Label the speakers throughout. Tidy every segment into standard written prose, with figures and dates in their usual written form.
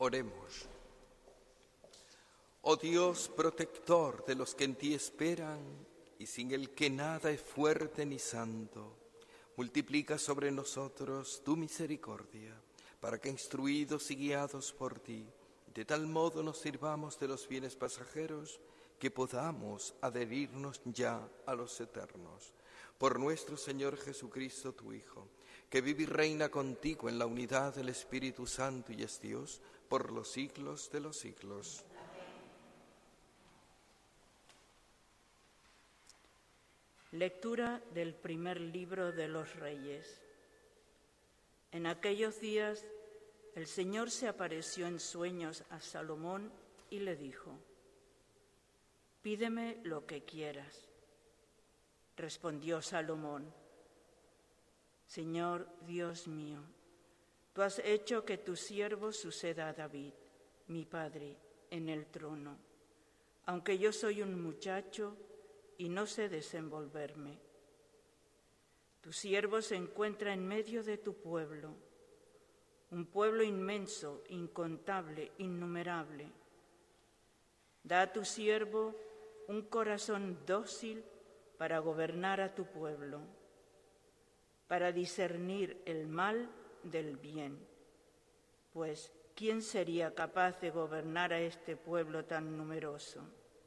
Speaker 1: Oremos. Oh Dios, protector de los que en ti esperan, y sin el que nada es fuerte ni santo, multiplica sobre nosotros tu misericordia, para que instruidos y guiados por ti, de tal modo nos sirvamos de los bienes pasajeros, que podamos adherirnos ya a los eternos. Por nuestro Señor Jesucristo, tu Hijo, que vive y reina contigo en la unidad del Espíritu Santo y es Dios, por los siglos de los siglos.
Speaker 2: Lectura del primer libro de los Reyes. En aquellos días el Señor se apareció en sueños a Salomón y le dijo: «Pídeme lo que quieras». Respondió Salomón: «Señor Dios mío, tú has hecho que tu siervo suceda a David, mi padre, en el trono, aunque yo soy un muchacho y no sé desenvolverme. Tu siervo se encuentra en medio de tu pueblo, un pueblo inmenso, incontable, innumerable. Da a tu siervo un corazón dócil para gobernar a tu pueblo, para discernir el mal del bien, pues ¿quién sería capaz de gobernar a este pueblo tan numeroso?».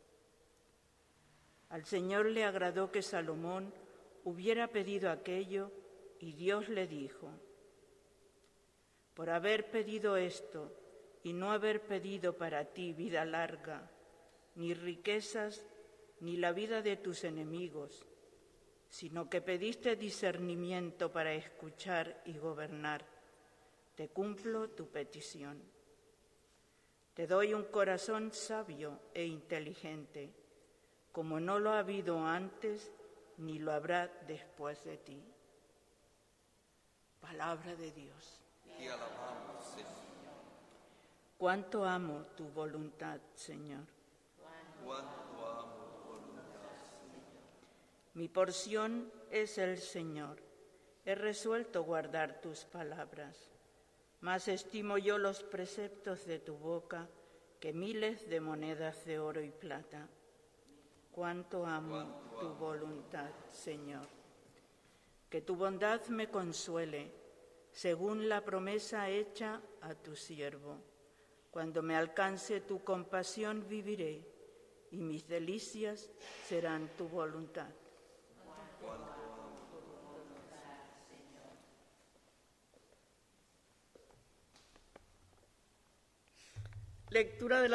Speaker 2: Al Señor le agradó que Salomón hubiera pedido aquello y Dios le dijo: «Por haber pedido esto y no haber pedido para ti vida larga, ni riquezas, ni la vida de tus enemigos, sino que pediste discernimiento para escuchar y gobernar, te cumplo tu petición. Te doy un corazón sabio e inteligente, como no lo ha habido antes ni lo habrá después de ti». Palabra de Dios.
Speaker 1: Te alabamos, Señor.
Speaker 2: Cuánto amo tu voluntad, Señor.
Speaker 1: Cuánto amo tu voluntad, Señor.
Speaker 2: Mi porción es el Señor. He resuelto guardar tus palabras. Más estimo yo los preceptos de tu boca que miles de monedas de oro y plata. Cuánto amo tu voluntad, Señor. Que tu bondad me consuele, según la promesa hecha a tu siervo. Cuando me alcance tu compasión viviré, y mis delicias serán tu voluntad. Lectura de la